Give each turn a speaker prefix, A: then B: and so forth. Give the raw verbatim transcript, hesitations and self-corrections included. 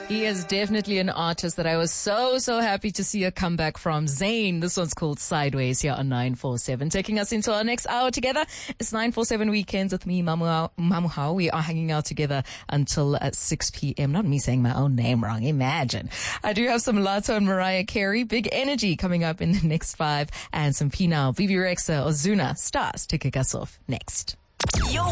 A: He is definitely an artist that I was so, so happy to see a comeback from. Zayn. This one's called Sideways here on nine four seven. Taking us into our next hour together. It's nine four seven Weekends with me, Mamu Mamuhao. We are hanging out together until at six p.m. Not me saying my own name wrong. Imagine. I do have some Latto and Mariah Carey. Big Energy coming up in the next five. And some P now. Vivi Rexa, Ozuna, Stars to kick us off next. Yo.